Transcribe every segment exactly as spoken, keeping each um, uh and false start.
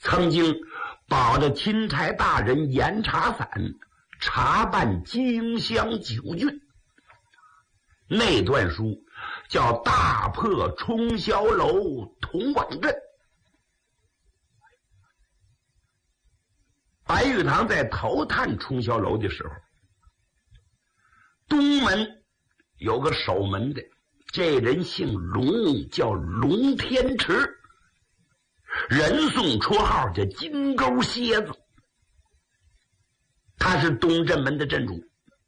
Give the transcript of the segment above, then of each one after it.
曾经保着钦差大人严查伞查办荆襄九郡。那段书叫《大破冲霄楼同往镇》。白玉堂在头探冲霄楼的时候，东门有个守门的，这人姓龙，叫龙天池，人送绰号叫金钩蝎子。他是东镇门的镇主，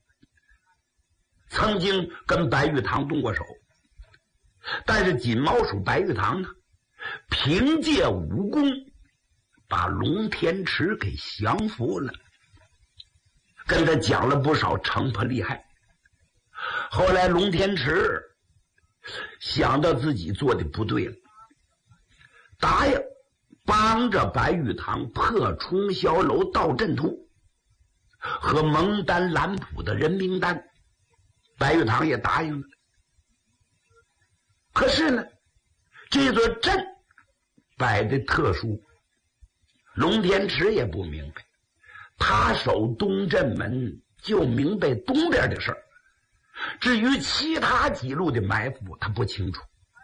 曾经跟白玉堂动过手，但是锦毛鼠白玉堂呢，凭借武功把龙天池给降服了，跟他讲了不少城破厉害。后来龙天池想到自己做的不对了，答应帮着白玉堂破冲霄楼盗阵图和蒙丹兰普的人名单，白玉堂也答应了。可是呢，这座阵摆的特殊，龙天池也不明白，他守东镇门就明白东边的事儿，至于其他几路的埋伏他不清楚。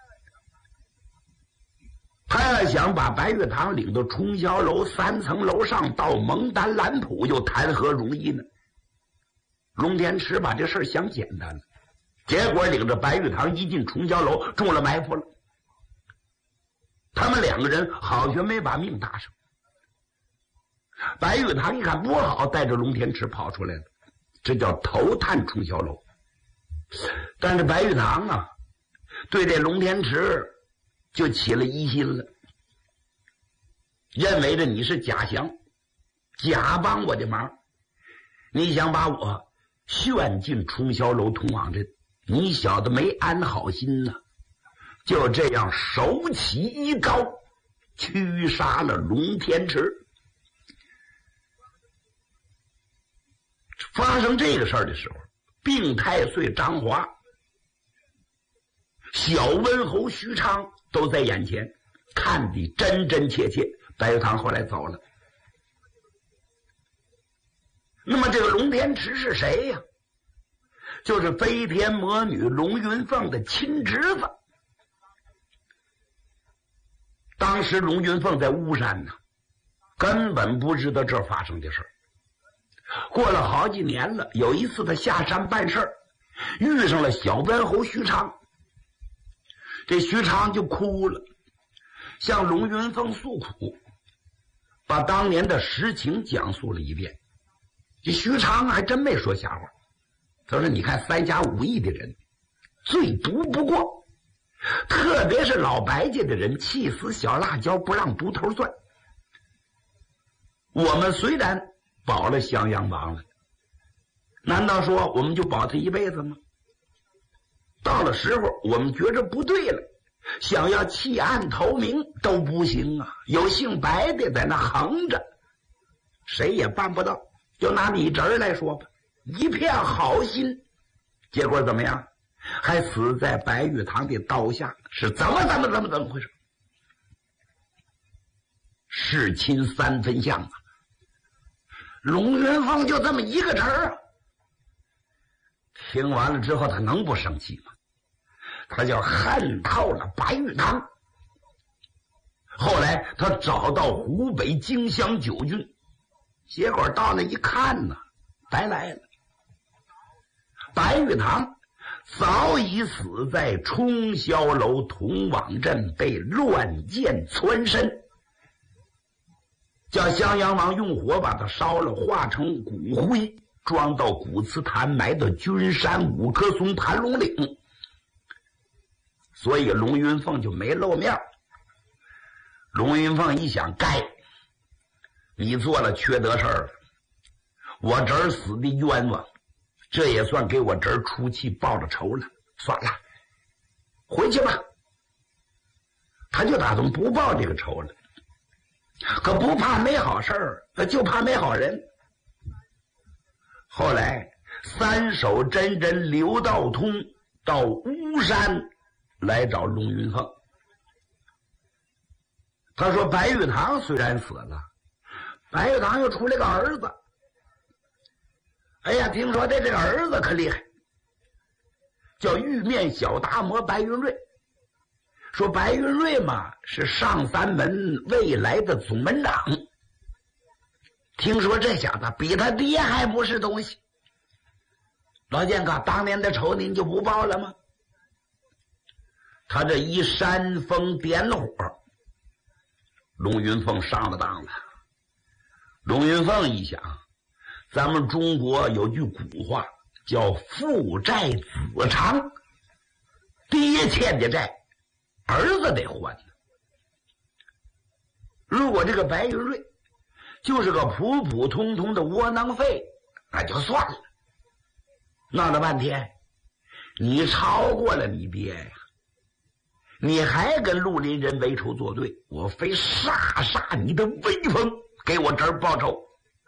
他要想把白玉堂领到冲霄楼三层楼上到蒙丹兰普，又谈何容易呢？龙天池把这事儿想简单了，结果领着白玉堂一进冲霄楼中了埋伏了。他们两个人好像没把命搭上。白玉堂一看不好，带着龙天池跑出来了，这叫头探冲霄楼。但是白玉堂啊，对这龙天池就起了疑心了，认为着你是假降，假帮我的忙，你想把我炫进冲霄楼通往镇，你小子没安好心呐、啊！就这样手起一刀，驱杀了龙天池。发生这个事儿的时候，病太岁张华、小温侯徐昌都在眼前，看得真真切切。白玉堂后来走了。那么这个龙天池是谁呀？就是飞天魔女龙云凤的亲侄子。当时龙云凤在巫山呢，根本不知道这儿发生的事儿。过了好几年了，有一次他下山办事儿，遇上了小温侯徐昌。这徐昌就哭了，向龙云凤诉苦，把当年的实情讲述了一遍。这徐昌还真没说瞎话，他说你看三侠五义的人最毒不过，特别是老白家的人气死小辣椒不让毒头算。我们虽然保了襄阳王了，难道说我们就保他一辈子吗？到了时候我们觉着不对了，想要弃暗投明都不行啊！有姓白的在那横着，谁也办不到。就拿你侄儿来说吧，一片好心，结果怎么样？还死在白玉堂的刀下，是怎么怎么怎么怎么回事？弑亲三分像啊！龙云凤就这么一个侄儿啊！听完了之后，他能不生气吗？他就恨透了白玉堂。后来他找到湖北荆襄九郡，结果到那一看呢，白来了。白玉堂早已死在冲霄楼同往镇，被乱箭穿身，叫襄阳王用火把它烧了，化成骨灰，装到古祠坛，埋到君山五棵松盘龙岭。所以龙云凤就没露面。龙云凤一想，该你做了缺德事儿了，我侄儿死的冤枉，这也算给我侄儿出气报了仇了，算了，回去吧。他就打算不报这个仇了，可不怕没好事儿，就怕没好人。后来三手真人刘道通到巫山来找龙云凤， 他说白玉堂虽然死了，白玉堂又出来个儿子。哎呀，听说他这个儿子可厉害，叫玉面小达摩白云瑞。说白云瑞嘛是上三门未来的总门长，听说这小子比他爹还不是东西。老剑哥，当年的仇您就不报了吗？他这一煽风点火，龙云凤上了当了。龙云凤一想，咱们中国有句古话叫父债子偿，爹欠的债儿子得还。如果这个白云瑞就是个普普通通的窝囊废，那就算了。闹了半天你超过了你爹呀，你还跟绿林人为仇作对，我非杀杀你的威风，给我这儿报仇。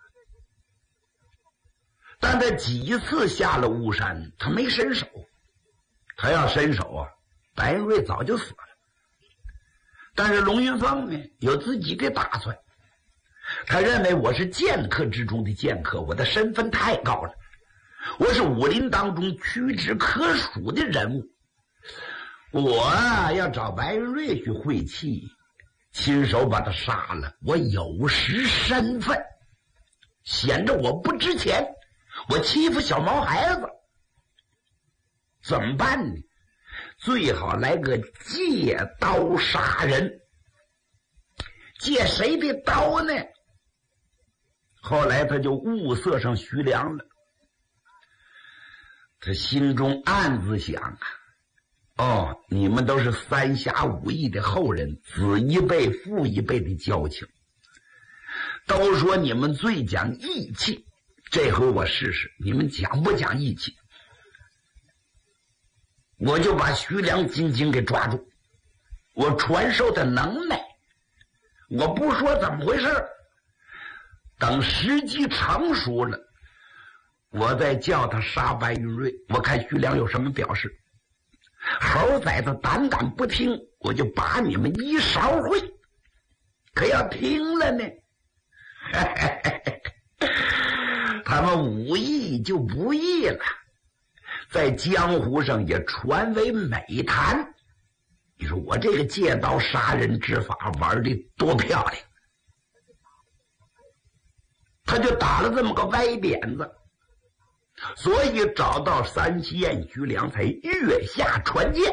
但他几次下了巫山，他没伸手。他要伸手啊，白云瑞早就死了。但是龙云凤呢，有自己的打算。他认为我是剑客之中的剑客，我的身份太高了，我是武林当中屈指可数的人物。我啊要找白云瑞去会气，亲手把他杀了，我有失身份，显着我不值钱，我欺负小毛孩子，怎么办呢？最好来个借刀杀人。借谁的刀呢？后来他就物色上徐良了。他心中暗自想啊，哦，你们都是三侠五义的后人，子一辈父一辈的交情，都说你们最讲义气，这回我试试你们讲不讲义气。我就把徐良紧紧给抓住，我传授的能耐，我不说怎么回事，等时机成熟了，我再叫他杀白云瑞，我看徐良有什么表示。猴崽子胆敢不听，我就把你们一勺烩。可要听了呢，他们武艺就不易了，在江湖上也传为美谈。你说我这个借刀杀人之法玩的多漂亮，他就打了这么个歪点子，所以找到三七宴徐良才月下传剑。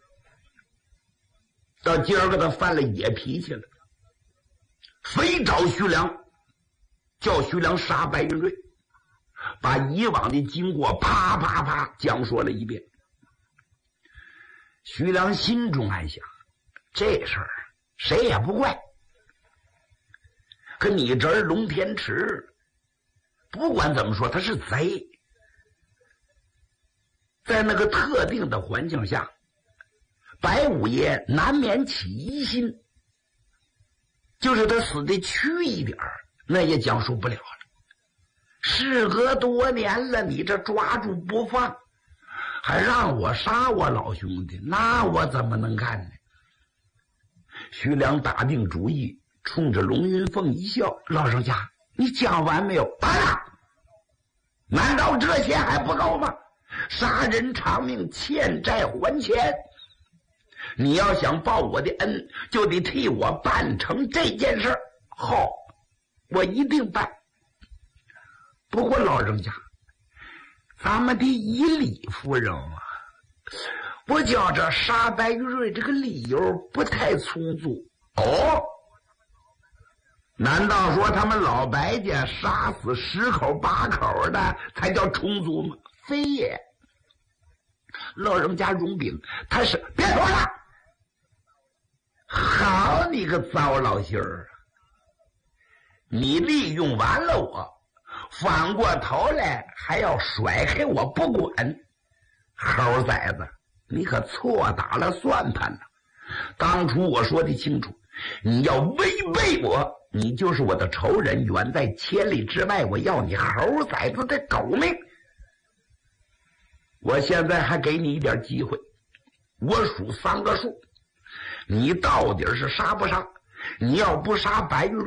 到今儿个他犯了野脾气了，非找徐良，叫徐良杀白云瑞，把以往的经过啪啪啪讲说了一遍。徐良心中暗想，这事儿谁也不怪，可你这儿龙天池不管怎么说他是贼，在那个特定的环境下，白五爷难免起疑心，就是他死的屈一点那也讲述不了了。事隔多年了，你这抓住不放，还让我杀我老兄弟，那我怎么能干呢？徐良打定主意，冲着龙云凤一笑，老人家你讲完没有？完了，难道这些还不够吗？杀人偿命，欠债还钱，你要想报我的恩，就得替我办成这件事。好，我一定办。不过老人家，咱们的以理服人啊，我觉着杀白玉瑞这个理由不太充足。哦，难道说他们老白家杀死十口八口的才叫充足吗？非也。老人家容禀，他是别说了。好你个糟老心儿，你利用完了我，反过头来还要甩开我不管。猴崽子，你可错打了算盘了。当初我说的清楚，你要违背我，你就是我的仇人，远在千里之外，我要你猴崽子的狗命。我现在还给你一点机会，我数三个数，你到底是杀不杀？ 你要不杀白玉